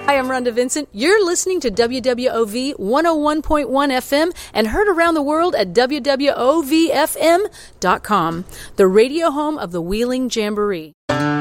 Hi, I'm Rhonda Vincent. You're listening to WWOV 101.1 FM and heard around the world at WWOVFM.com, the radio home of the Wheeling Jamboree.